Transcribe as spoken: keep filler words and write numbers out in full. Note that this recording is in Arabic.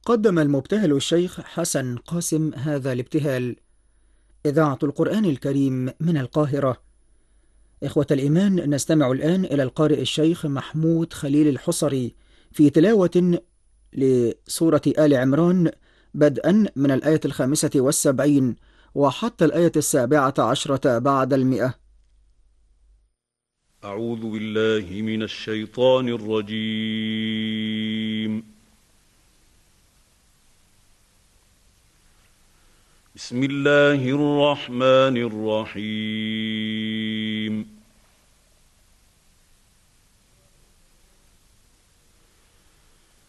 قدم المبتهل الشيخ حسن قاسم هذا الابتهال. إذاعة القرآن الكريم من القاهرة. إخوة الإيمان، نستمع الآن إلى القارئ الشيخ محمود خليل الحصري في تلاوة لسورة آل عمران، بدءا من الآية الخامسة والسبعين وحتى الآية السابعة عشرة بعد المئة. أعوذ بالله من الشيطان الرجيم. بسم الله الرحمن الرحيم.